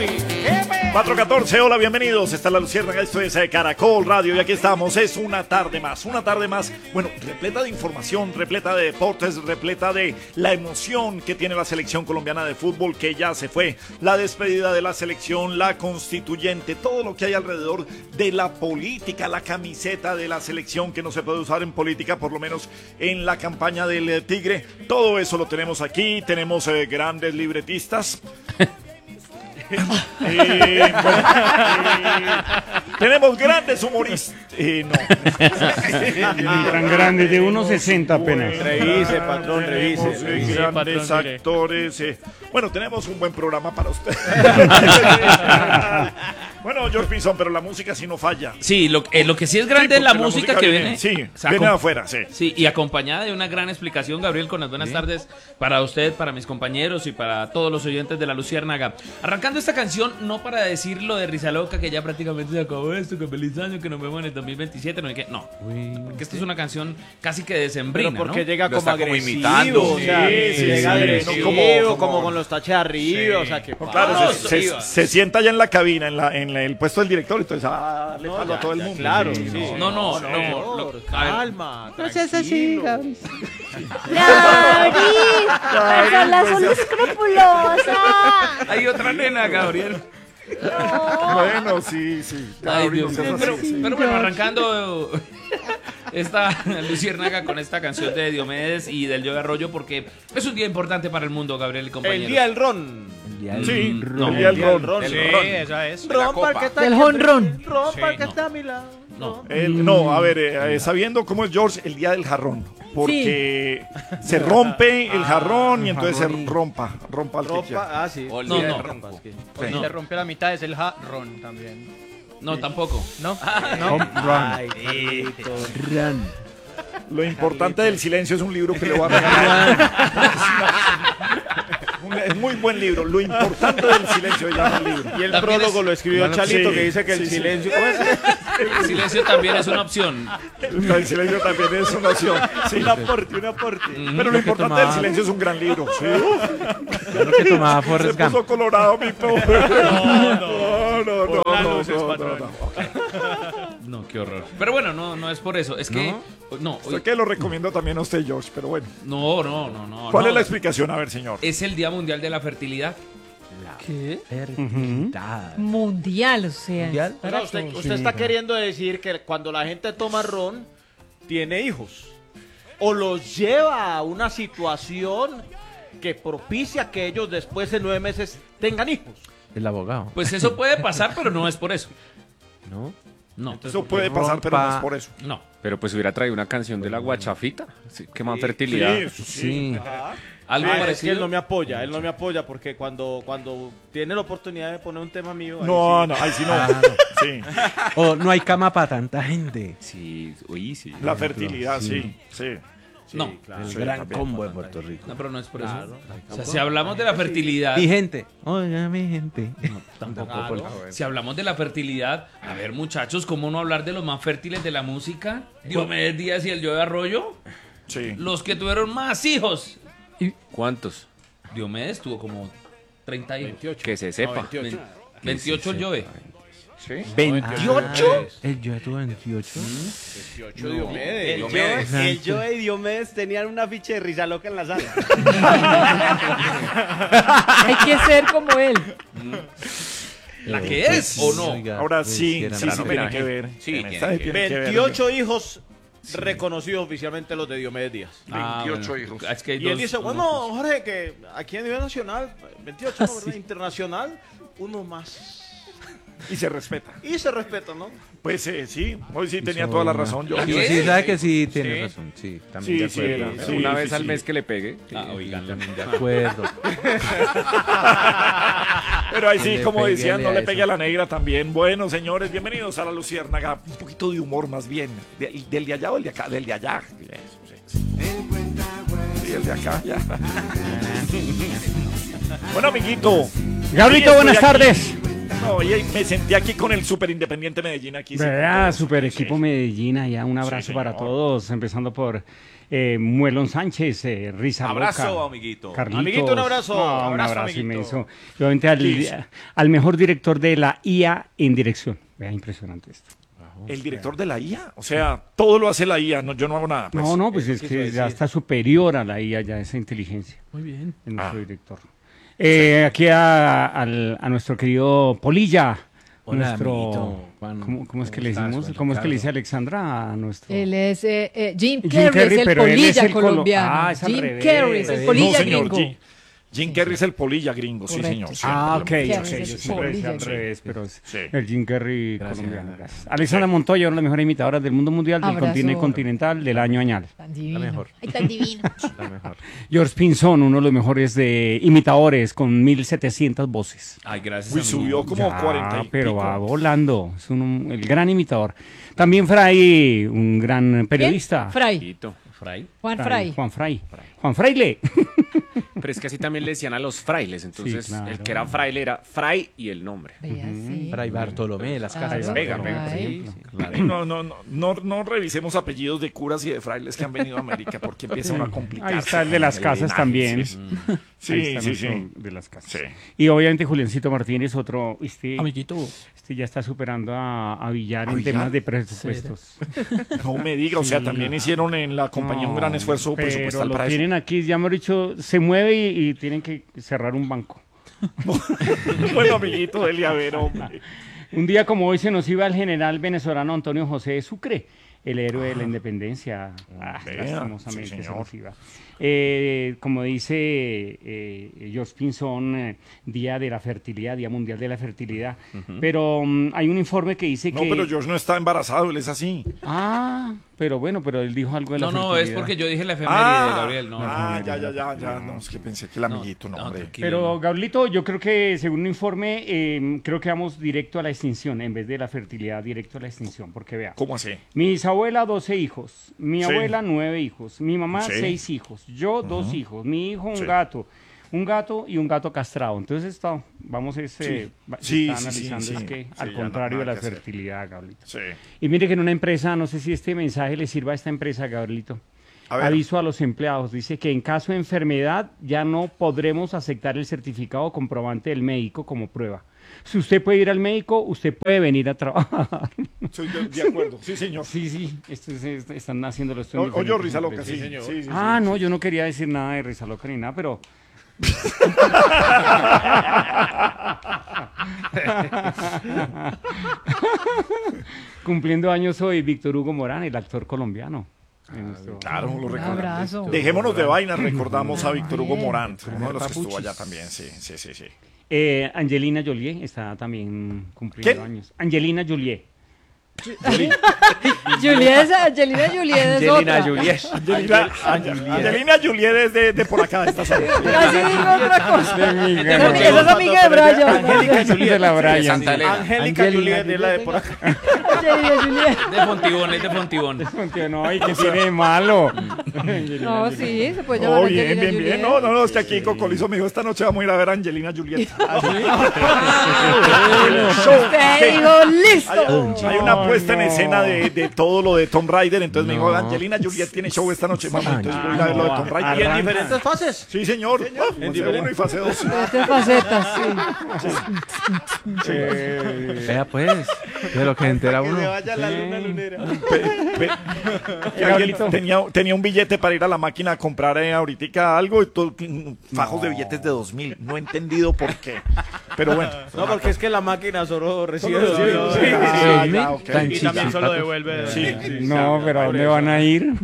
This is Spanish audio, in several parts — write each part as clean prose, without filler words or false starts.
4:14, hola, bienvenidos. Está La Luciérnaga, esto es Caracol Radio y aquí estamos. Es una tarde más, bueno, repleta de información, repleta de deportes, repleta de la emoción que tiene la selección colombiana de fútbol, que ya se fue, la despedida de la selección, la constituyente, todo lo que hay alrededor de la política, la camiseta de la selección que no se puede usar en política, por lo menos en la campaña del Tigre. Todo eso lo tenemos aquí, tenemos grandes libretistas. Tenemos grandes humoristas. Tan grandes, de 1.60 apenas. Revise, patrón, revise. Grandes actores. Bueno, tenemos un buen programa para usted. Bueno, George Pinzón, pero la música sí no falla. Sí, lo que sí es grande es la música que viene. Sí, viene de afuera, sí. Sí, y acompañada de una gran explicación, Gabriel, con las buenas tardes para usted, para mis compañeros y para todos los oyentes de La Luciérnaga. Arrancando esta canción, no para decir lo de Rizaloca, que ya prácticamente se acabó esto, que feliz año, que nos vemos en el 2027, no, porque esta es una canción casi que decembrina, pero porque ¿no? llega como agresivo, imitando. o sea, llega agresivo, como con los taches arriba, o sea, que claro, se sienta ya en la cabina, en el puesto del director, entonces le palo a todo el mundo. Claro, No, calma, no seas así, Gabriel. Gabriel, son escrupulosa. Hay otra nena, Gabriel. Bueno, sí. Ay, Dios mío. Pero bueno, arrancando esta Luciérnaga con esta canción de Diomedes y del Yoga Arroyo, porque es un día importante para el mundo, Gabriel y compañeros. el día del ron. El día del ron. Esa es. Ron para que Del jonrón. Ron para que está a mi lado. No, a ver, sabiendo cómo es George, el día del jarrón. Porque se rompe el jarrón y entonces se rompa el tequila. Ah, sí. Si se rompe la mitad es el jarrón también. No, tampoco. ¿No? Lo importante del silencio es un libro que le voy a regalar. Es muy buen libro. Lo importante del silencio se llama el libro. Y el prólogo lo escribió Chalito, que dice que el silencio... El silencio también es una opción. El silencio también es una opción. Sí. Un aporte. Pero lo importante del silencio es un gran libro. Sí. Lo que tomaba Forrest Se puso Gump. colorado mi pobre. No, qué horror. Pero bueno, no es por eso. Es que... No, Sé que lo recomiendo también a usted, George, pero bueno. No. ¿Cuál es la explicación? A ver, señor. Es el Día Mundial de la Fertilidad. ¿Qué? Fertilidad. Mundial, o sea. O sea, usted está queriendo decir que cuando la gente toma ron, tiene hijos. O los lleva a una situación que propicia que ellos después de 9 meses tengan hijos. El abogado. Pues eso puede pasar, pero no es por eso. ¿No? No. Eso puede pasar, pero no es por eso. No. Pero pues hubiera traído una canción de la guachafita. Sí, qué más fertilidad. Sí. Algo Es que parecido. él no me apoya porque cuando tiene la oportunidad de poner un tema mío... Ahí sí no. Sí. O no hay cama para tanta gente. Sí, sí. La fertilidad, sí. No. claro. El gran combo de Puerto Rico. No, pero no es por eso. O sea, si hablamos de la fertilidad... Mi gente. Oiga, mi gente. Tampoco. Si hablamos de la fertilidad, a ver, muchachos, ¿cómo no hablar de los más fértiles de la música? Diomedes Díaz y el Yoga Arroyo. Sí. Los que tuvieron más hijos. ¿Cuántos? Diomedes tuvo como 30 hijos. 28. Que se sepa. 28 el Yoe. ¿Sí? ¿28? El yo tuvo 28. 28 Diomedes. El Joe y Diomedes tenían un afiche de Rizaloca en la sala. Hay que ser como él. ¿La que es o no? Oiga, Ahora pues, sí era tiene homenaje. que ver. Sí, En tiene esta que tiene que ver. 28 hijos reconocidos oficialmente los de Diomedes Díaz. 28 hijos. Es que hay Y él dos- dice, bueno, Jorge, que aquí a nivel nacional, 28, ¿no? ¿verdad? Internacional, uno más. Y se respeta. Y se respeta, ¿no? Pues sí, hoy sí tenía toda la razón yo. ¿Qué? Sí, sabe que sí tiene razón. Sí, también de Sí, acuerdo. sí, Una vez sí, al sí. mes que le pegue. oigan. También de acuerdo. Pero ahí sí, Le como pegué decían, no a le eso. pegue a la negra también. Bueno, señores, bienvenidos a La Luciérnaga. Un poquito de humor más bien. ¿Del de allá o el de acá? Del de allá. Sí, el de acá, ya. Bueno, amiguito. Gabrito, Sí, buenas estoy aquí. tardes. No, y me sentí aquí con el Super Independiente Medellín. Aquí ¿Verdad? sí, Super sí. equipo Medellín, allá un abrazo Sí, para señor. todos, empezando por Muelón Sánchez, Risa Abrazo, Loca, amiguito. Carlitos. Amiguito, un abrazo. Un Abrazo, abrazo amiguito. inmenso. Y obviamente al mejor director de la IA en dirección. Vea, impresionante esto. El director de la IA, o sea, todo lo hace la IA, no, yo no hago nada. Pues. No, pues es que ya está superior a la IA, ya esa inteligencia. Muy bien. En nuestro director. Aquí a nuestro querido Polilla. Hola, nuestro, amiguito. Juan, ¿cómo es que le estás, decimos? Juan ¿Cómo es que le Ricardo? dice Alexandra a nuestro? Él es Jim Jim Carrey, Carrey, es el pero él es polilla el colombiano. es al Jim revés. Carrey es el No, polilla señor, gringo. Jim Carrey es el polilla gringo, sí, Correcto. señor. Ah, ok, siempre ok. lo Carrey hemos es Yo el siempre decía al polilla. revés, pero es Sí. el Jim Carrey Gracias, colombiano. Ana. Gracias. Alexandra Montoya, una de las mejores imitadoras del mundo mundial, del Abrazo. continente continental, del año añal. Tan divino. mejor. Ay, tan divino. La mejor. George Pinzón, uno de los mejores de imitadores, con 1700 voces. Ay, gracias, Uy, amigo. subió como Ya, 40 y pero pico. va volando. Es el gran imitador. También Fray, un gran periodista. Fray. Amiguito, Fray. Juan Fray. Juan Fray. Juan Fraile. Pero es que así también le decían a los frailes, entonces Sí, claro. el que era fraile era Fray y el nombre. Vea, sí. Fray Bartolomé de las Claro, Casas. Pega, Por pega, ejemplo. sí. No revisemos apellidos de curas y de frailes que han venido a América porque empieza uno a complicar. Ahí está el de las casas también. Ahí Sí, está sí, sí. nuestro de las casas. Sí. Y obviamente Juliancito Martínez, otro. Amiguito. Este ya está superando a Villar en Villar? temas de presupuestos. No me diga, o sea, también hicieron en la compañía un gran esfuerzo pero presupuestal lo para eso. tienen aquí, ya hemos dicho, se mueve y tienen que cerrar un banco. Bueno, amiguito, dele a ver, hombre. Un día como hoy se nos iba el general venezolano Antonio José de Sucre, el héroe de la independencia. vea, Lastimosamente sí, se señor. nos iba. Como dice George Pinzón, Día de la Fertilidad, Día Mundial de la Fertilidad. Pero hay un informe que dice No, que... pero George no está embarazado, él es así. Ah, pero bueno, pero él dijo algo de la No, fertilidad. es porque yo dije la efeméride, Gabriel. No, ya. No, es que pensé que el amiguito, no, hombre. tranquilo, Pero, no. Gablito, yo creo que según un informe, creo que vamos directo a la extinción, en vez de la fertilidad, directo a la extinción, porque vea, ¿Cómo así? mi bisabuela 12 hijos, mi Sí. abuela 9 hijos, mi mamá Sí. 6 hijos, yo 2 hijos, mi hijo un Sí. gato y un gato castrado. Entonces, vamos Sí. se Sí, está sí, analizando sí, es sí. que Sí, al ya contrario de nada la que hacer. fertilidad, Gablito. Sí. Y mire que en una empresa, no sé si este mensaje le sirva a esta empresa, Gabrielito. A ver. Aviso a los empleados, dice que en caso de enfermedad ya no podremos aceptar el certificado comprobante del médico como prueba. Si usted puede ir al médico, usted puede venir a trabajar. Soy de acuerdo, sí, señor. Sí, están haciéndolo esto. en Oye, diferentes Risa Loca, empresas. sí, señor. Sí, sí, Ah, sí. no, yo no quería decir nada de Risa Loca ni nada, pero... Cumpliendo años hoy Víctor Hugo Morán, el actor colombiano. Claro, lo Un recordamos. abrazo. Dejémonos de vainas, recordamos a Víctor Hugo Morán, uno de los que estuvo Papuchis. allá también, sí. Angelina Jolie está también cumpliendo ¿Quién? años. Angelina Jolie. Angelina Jolie es otra. Juliet. Angelina Juliet es de por acá, de esta zona. Casi digo otra cosa. Esa Esa es amiga de Brian. Angélica de la Brian. Santa Elena. Angélica Juliet es la de por acá. Angelina Jolie. De Fontibón, es de Fontibón. No, ¿y qué tiene de malo? No, sí, se puede llamar Oh, bien, Angelina bien, Jolie. bien. No, es que aquí Cocolizo me dijo, esta noche vamos a ir a ver a Angelina Juliet. Usted dijo, listo. Hay una puesta en no. escena de todo lo de Tomb Raider, entonces me dijo, No. Angelina Juliet tiene show esta noche, mami, entonces voy a ir a ver lo de Tomb Raider. Y en diferentes fases. Sí, señor. Fase 1 y fase 2. Estas facetas, sí. Vea pues, de lo que se entera uno. vaya la luna lunera. Que alguien tenía un billete para ir a la máquina a comprar ahorita algo y todo, fajos de billetes de 2000. No he entendido por qué. Pero bueno. No, porque es que la máquina solo recibe. Solo recibe, Sí, sí, sí, ya, ok. Tan Y también solo chichipatos. devuelve. No, pero ¿a dónde van a ir?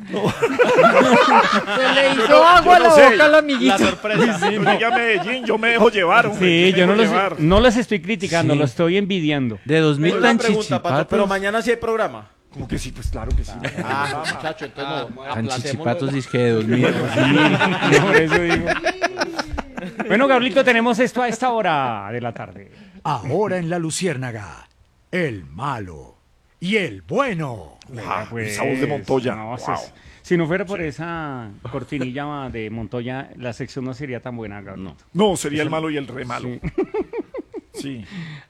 Se le hizo agua a la no sé. boca al amiguito. La sorpresa. Yo llegué a Medellín, yo me dejo llevar. hombre, Sí, me yo dejo llevar. no los estoy criticando, Sí. lo estoy envidiando. De 2000 Una tan pregunta, Pato, pero chichipatos. mañana sí hay programa. Como que sí, pues claro que sí. Ah, muchacho, entonces no. Tan aplacémoslo. chichipatos dizque de 2000. Sí, por eso digo. Bueno, Gablito, tenemos esto a esta hora de la tarde. Ahora en La Luciérnaga, el malo y el bueno. Esa voz de Montoya. No, Wow. si no fuera por esa cortinilla de Montoya, la sección no sería tan buena, Gablito. No, sería el malo y el re malo. Sí. Sí.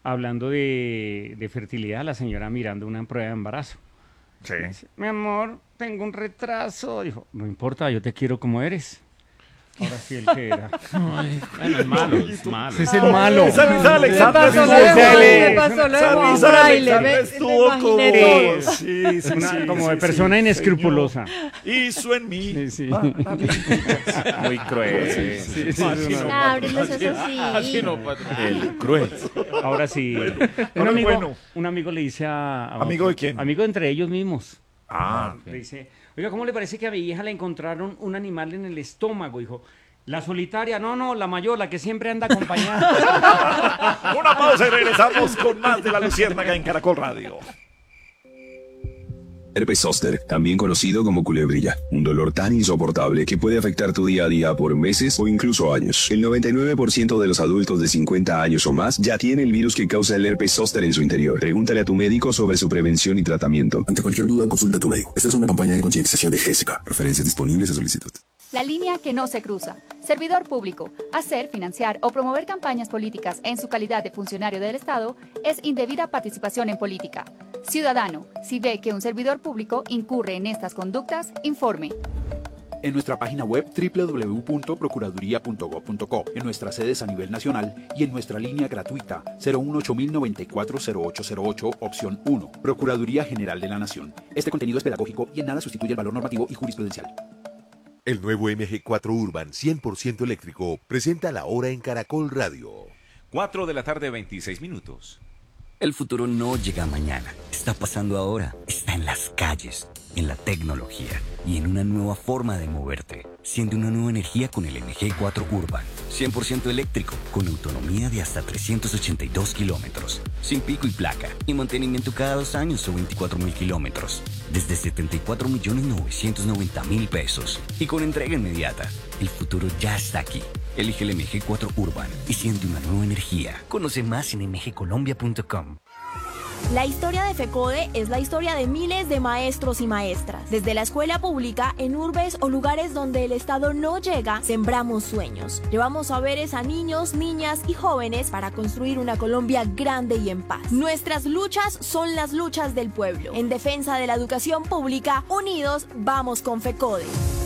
Hablando de fertilidad, la señora mirando una prueba de embarazo. Sí. Mi amor, tengo un retraso. Dijo, no importa, yo te quiero como eres. Ahora sí, el que era. Bueno, es malo, es malo. Ese es el malo. Sammy Alexander ¿Qué pasó? Lo dejó a un fraile. Me estuvo como... imaginé todo. Sí, sí, Una- sí, como sí, de persona sí, inescrupulosa. señor. Hizo en mí. Sí, sí. Muy cruel. Sí, sí, Así no, no, no. Ábrelos, eso sí. Así no, patrón. El cruel. Ahora sí. Ahora bueno. Un amigo le dice a ¿Amigo de quién? Amigo entre ellos mismos. Ah, Le dice, oiga, ¿cómo le parece que a mi hija le encontraron un animal en el estómago? Dijo, la solitaria, no, la mayor, la que siempre anda acompañada. una pausa y regresamos con más de La Luciérnaga en Caracol Radio. Herpes zóster, también conocido como culebrilla, un dolor tan insoportable que puede afectar tu día a día por meses o incluso años. El 99% de los adultos de 50 años o más ya tiene el virus que causa el herpes zóster en su interior. Pregúntale a tu médico sobre su prevención y tratamiento. Ante cualquier duda, consulta a tu médico. Esta es una campaña de concientización de Jessica. Referencias disponibles a solicitud. La línea que no se cruza. Servidor público. Hacer, financiar o promover campañas políticas en su calidad de funcionario del Estado es indebida participación en política. Ciudadano, si ve que un servidor público incurre en estas conductas, informe. En nuestra página web www.procuraduría.gov.co, en nuestras sedes a nivel nacional y en nuestra línea gratuita 018-094-0808, opción 1, Procuraduría General de la Nación. Este contenido es pedagógico y en nada sustituye el valor normativo y jurisprudencial. El nuevo MG4 Urban 100% eléctrico presenta la hora en Caracol Radio. 4 de la tarde, 26 minutos. El futuro no llega mañana, está pasando ahora, está en las calles, en la tecnología y en una nueva forma de moverte. Siente una nueva energía con el MG4 Urban, 100% eléctrico, con autonomía de hasta 382 kilómetros, sin pico y placa, y mantenimiento cada 2 años o 24.000 kilómetros, desde 74.990.000 pesos, y con entrega inmediata. El futuro ya está aquí. Elige el MG4 Urban y siente una nueva energía. Conoce más en mgcolombia.com. La historia de FECODE es la historia de miles de maestros y maestras. Desde la escuela pública, en urbes o lugares donde el Estado no llega, sembramos sueños. Llevamos saberes a niños, niñas y jóvenes para construir una Colombia grande y en paz. Nuestras luchas son las luchas del pueblo. En defensa de la educación pública, unidos vamos con FECODE.